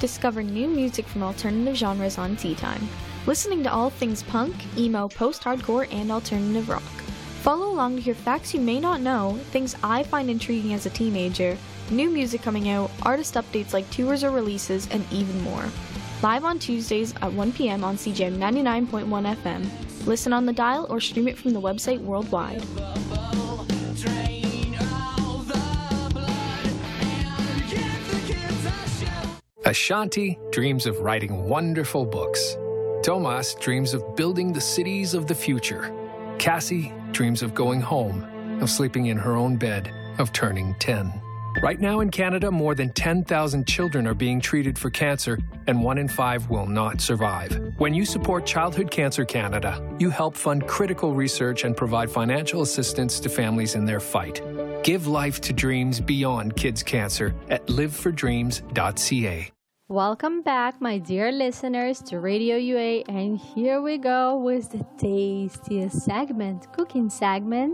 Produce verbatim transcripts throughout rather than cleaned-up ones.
Discover new music from alternative genres on Tea Time. Listening to all things punk, emo, post-hardcore, and alternative rock. Follow along to hear facts you may not know, things I find intriguing as a teenager, new music coming out, artist updates like tours or releases, and even more. Live on Tuesdays at one p.m. on C J M ninety-nine point one F M. Listen on the dial or stream it from the website worldwide. Ashanti dreams of writing wonderful books. Tomas dreams of building the cities of the future. Cassie dreams of going home, of sleeping in her own bed, of turning ten. Right now in Canada, more than ten thousand children are being treated for cancer, and one in five will not survive. When you support Childhood Cancer Canada, you help fund critical research and provide financial assistance to families in their fight. Give life to dreams beyond kids' cancer at live for dreams dot c a. Welcome back, my dear listeners, to Radio U A, and here we go with the tastiest segment, cooking segment,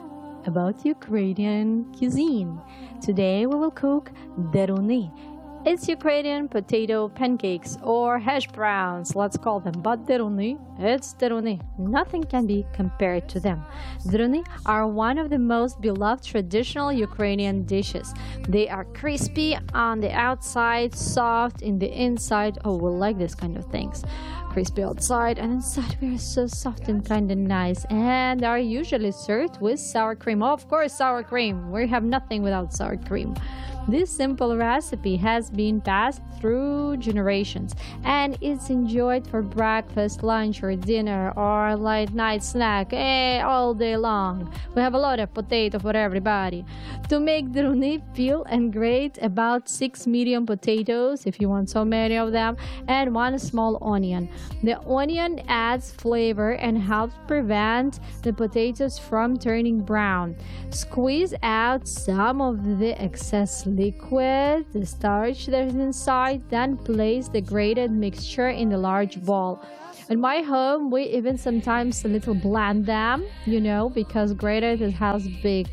about Ukrainian cuisine. Today we will cook deruni. It's Ukrainian potato pancakes or hash browns, let's call them, but deruni, it's deruni. Nothing can be compared to them. Deruni are one of the most beloved traditional Ukrainian dishes. They are crispy on the outside, soft in the inside. Oh, we like this kind of things. Crispy outside and inside we are so soft and kind of nice, and are usually served with sour cream. Oh, of course, sour cream. We have nothing without sour cream. This simple recipe has been passed through generations, and it's enjoyed for breakfast, lunch, or dinner, or late night snack eh, all day long. We have a lot of potato for everybody. To make deruni, peel and grate about six medium potatoes, if you want so many of them, and one small onion. The onion adds flavor and helps prevent the potatoes from turning brown. Squeeze out some of the excess liquid, the starch that is inside, then place the grated mixture in the large bowl. In my home, we even sometimes a little blend them, you know, because grated it has big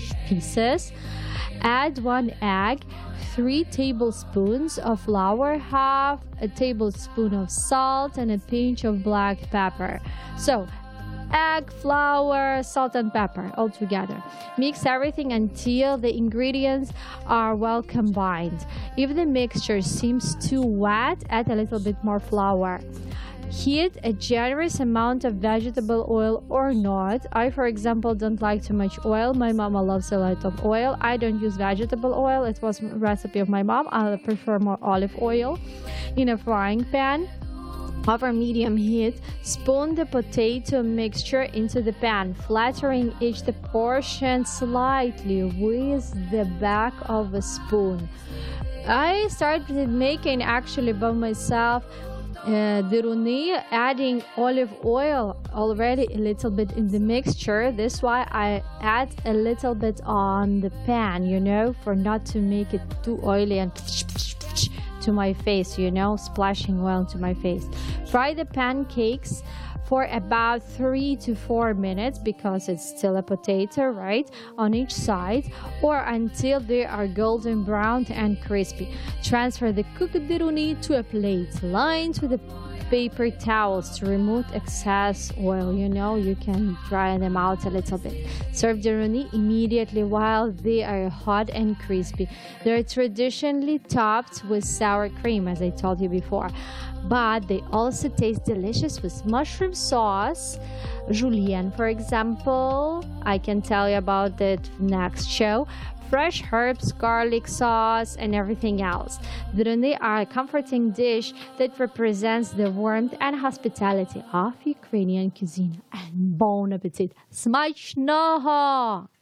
pieces. Add one egg, three tablespoons of flour, half a tablespoon of salt, and a pinch of black pepper. So, egg, flour, salt, and pepper all together. Mix everything until the ingredients are well combined. If the mixture seems too wet, add a little bit more flour. Heat a generous amount of vegetable oil or not. I, for example, don't like too much oil. My mama loves a lot of oil. I don't use vegetable oil. It was a recipe of my mom. I prefer more olive oil. In a frying pan, over medium heat, spoon the potato mixture into the pan, flattering each the portion slightly with the back of a spoon. I started making actually by myself uh, deruni, adding olive oil already a little bit in the mixture. This why I add a little bit on the pan, you know, for not to make it too oily and to my face, you know, splashing well into my face. Fry the pancakes for about three to four minutes because it's still a potato, right, on each side, or until they are golden brown and crispy. Transfer the cooked deruni to a plate lined with a paper towels to remove excess oil. You know, you can dry them out a little bit. Serve deruni immediately while they are hot and crispy. They're traditionally topped with sour cream, as I told you before, but they also taste delicious with mushroom sauce, julienne, for example. I can tell you about that next show. Fresh herbs, garlic sauce, and everything else. Deruni are a comforting dish that represents the warmth and hospitality of Ukrainian cuisine. And bon appetit! Smachного!